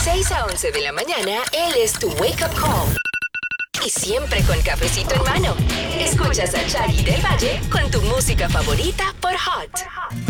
6 a 11 de la mañana, él es tu wake up call. Y siempre con cafecito en mano. Escuchas a Shaggy del Valle con tu música favorita por Hot.